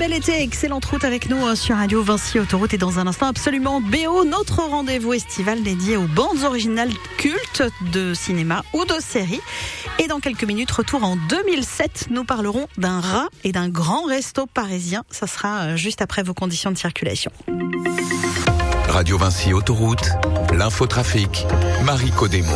bel été, excellente route avec nous sur Radio Vinci Autoroute et dans un instant absolument BO, notre rendez-vous estival dédié aux bandes originales cultes de cinéma ou de séries. Et dans quelques minutes, retour en 2007, nous parlerons d'un rat et d'un grand resto parisien. Ça sera juste après vos conditions de circulation. Radio Vinci Autoroute, l'infotrafic, Marie Codemo.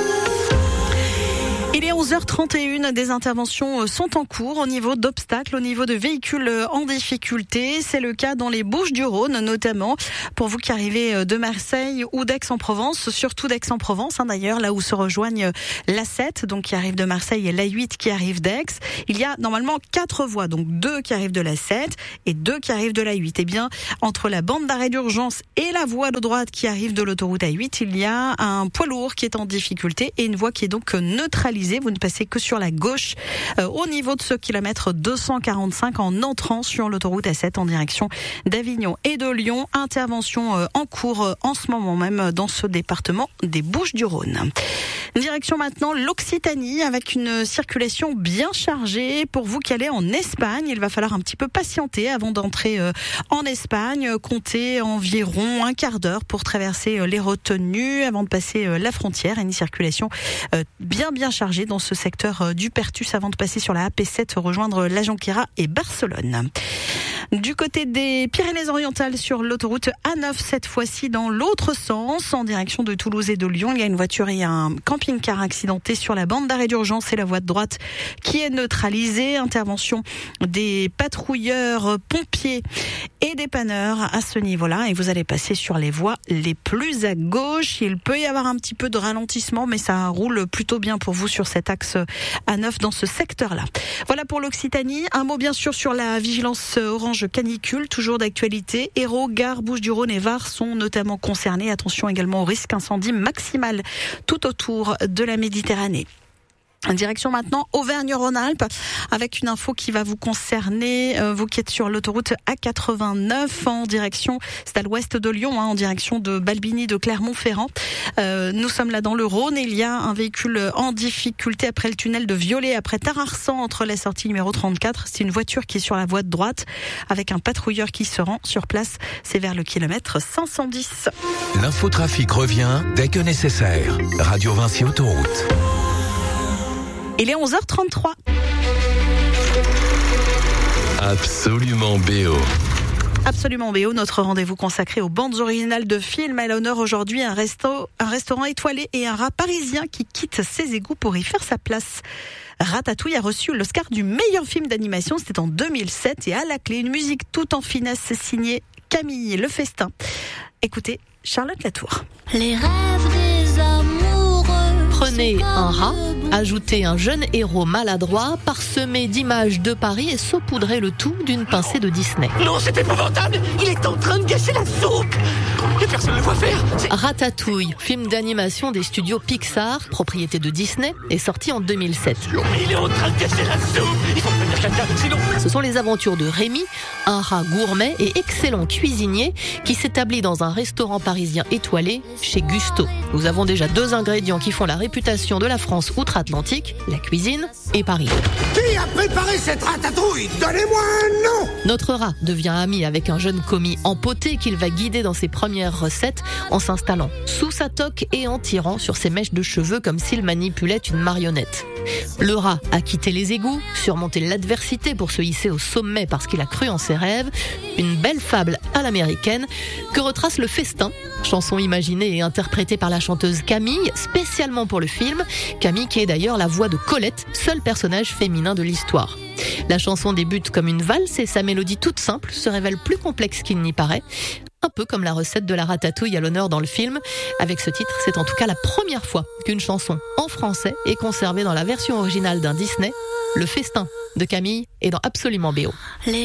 Il est 11h31, des interventions sont en cours au niveau d'obstacles, au niveau de véhicules en difficulté. C'est le cas dans les Bouches-du-Rhône, notamment pour vous qui arrivez de Marseille ou d'Aix-en-Provence, surtout d'Aix-en-Provence, d'ailleurs, là où se rejoignent l'A7, donc qui arrive de Marseille, et l'A8 qui arrive d'Aix. Il y a normalement 4 voies, donc 2 qui arrivent de l'A7 et 2 qui arrivent de l'A8. Eh bien, entre la bande d'arrêt d'urgence et la voie de droite qui arrive de l'autoroute A8, il y a un poids lourd qui est en difficulté et une voie qui est donc neutralisée. Vous ne passez que sur la gauche au niveau de ce kilomètre 245 en entrant sur l'autoroute A7 en direction d'Avignon et de Lyon. Intervention en cours en ce moment même dans ce département des Bouches-du-Rhône. Direction maintenant l'Occitanie avec une circulation bien chargée pour vous qui allez en Espagne. Il va falloir un petit peu patienter avant d'entrer en Espagne. Comptez environ un quart d'heure pour traverser les retenues avant de passer la frontière. Une circulation bien chargée dans ce secteur du Pertus avant de passer sur la AP7 rejoindre la Jonquera et Barcelone. Du côté des Pyrénées-Orientales sur l'autoroute A9, cette fois-ci dans l'autre sens, en direction de Toulouse et de Lyon, il y a une voiture et un camping-car accidenté sur la bande d'arrêt d'urgence et la voie de droite qui est neutralisée. Intervention des patrouilleurs, pompiers et dépanneurs à ce niveau-là et vous allez passer sur les voies les plus à gauche. Il peut y avoir un petit peu de ralentissement, mais ça roule plutôt bien pour vous sur cet axe A9 dans ce secteur-là. Voilà pour l'Occitanie. Un mot bien sûr sur la vigilance orange canicule, toujours d'actualité. Hérault, Gare, Bouches-du-Rhône et Var sont notamment concernés. Attention également au risque incendie maximal tout autour de la Méditerranée. Direction maintenant Auvergne-Rhône-Alpes avec une info qui va vous concerner, vous qui êtes sur l'autoroute A89 en direction, c'est à l'ouest de Lyon, en direction de Balbigny, de Clermont-Ferrand. Nous sommes là dans le Rhône et il y a un véhicule en difficulté après le tunnel de Violet, après Tararsan entre la sortie numéro 34. C'est une voiture qui est sur la voie de droite avec un patrouilleur qui se rend sur place. C'est vers le kilomètre 510. L'infotrafic revient dès que nécessaire. Radio Vinci Autoroute. Il est 11h33. Absolument BO. Absolument BO, notre rendez-vous consacré aux bandes originales de films. À l'honneur aujourd'hui, un restaurant étoilé et un rat parisien qui quitte ses égouts pour y faire sa place. Ratatouille a reçu l'Oscar du meilleur film d'animation, c'était en 2007. Et à la clé, une musique tout en finesse signée Camille Le Festin. Écoutez, Charlotte Latour. Les rêves des amoureux. Prenez un rat, ajoutez un jeune héros maladroit, parsemé d'images de Paris et saupoudrez le tout d'une pincée de Disney. Non, c'est épouvantable! Il est en train de gâcher la soupe! Et personne ne le voit faire! Ratatouille, film d'animation des studios Pixar, propriété de Disney, est sorti en 2007. Mais il est en train de gâcher la soupe! Il faut prévenir quelqu'un, sinon... Ce sont les aventures de Rémi, un rat gourmet et excellent cuisinier qui s'établit dans un restaurant parisien étoilé chez Gusto. Nous avons déjà 2 ingrédients qui font la réputation de la France outre-Atlantique, la cuisine et Paris. Qui a préparé cette ratatouille? Donnez-moi un nom! Notre rat devient ami avec un jeune commis empoté qu'il va guider dans ses premières recettes en s'installant sous sa toque et en tirant sur ses mèches de cheveux comme s'il manipulait une marionnette. Le rat a quitté les égouts, surmonté l'adversité pour se hisser au sommet parce qu'il a cru en ses rêves. Une belle fable à l'américaine que retrace Le Festin, chanson imaginée et interprétée par la chanteuse Camille, spécialement pour le film. Camille qui est d'ailleurs la voix de Colette, seul personnage féminin de l'histoire. La chanson débute comme une valse et sa mélodie toute simple se révèle plus complexe qu'il n'y paraît. Un peu comme la recette de la ratatouille à l'honneur dans le film. Avec ce titre, c'est en tout cas la première fois qu'une chanson en français est conservée dans la version originale d'un Disney. Le Festin de Camille est dans Absolument BO.